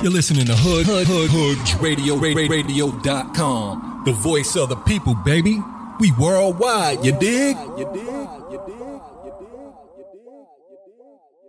You're listening to Hood Radio.com. The voice of the people, baby. We worldwide, you dig?